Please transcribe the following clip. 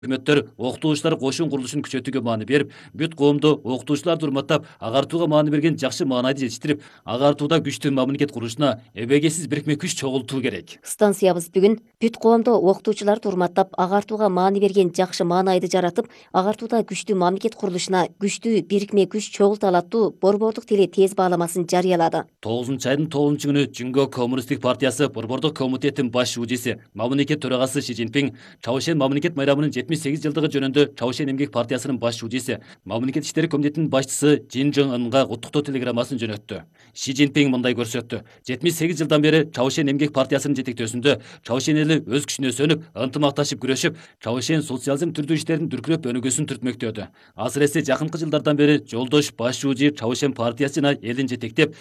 Өкмөттөр окутуучулар кошун курулушун күчөтүүгө маани берип, бүт коомду окутуучуларды урматтап, агартууга маани берген жакшы маанайды жетиштирип, агартууда күчтүү мамлекет курушуна эбегейсиз бирикме күч чогултуу керек. Станциябыз бүгүн бүт коомду окутуучуларды урматтап, агартууга маани берген жакшы маанайды жаратып, агартууда күчтүү мамлекет курулушуна күчтүү бирикме күч чогулта алаттуу борбордук тили тез бааламасын жарыялады. 9 айдын 9-күнү Жүнгө Коммунисттик партиясы борбордук комитеттин баш шужиси, мамлекет төрагасы Ши Цзиньпин Чавшен мамлекет майрамынын 78 жылдыгы жөнүндө Чавшен эмгек партиясынын баш шужиси, мамлекет иштери комитетинин башчысы Жин Жон Ынга куттуктоо телеграммасын жөнөттү. Ши Цзиньпин мындай көрсөттү: 78 жылдан бери Чавшен эмгек партиясынын жетектөөсүндө Чавшен эли өз күчүнө сөнүп, ынтымакташып күрөшүп, Чавшен социализм түрдүү иштерин дүркүрөп өнүгүүсүн түртмөктөдү. Азыр эсе жакынкы жылдардан бери жолдош баш шужи Чавшен партиясы жана элин жетектеп,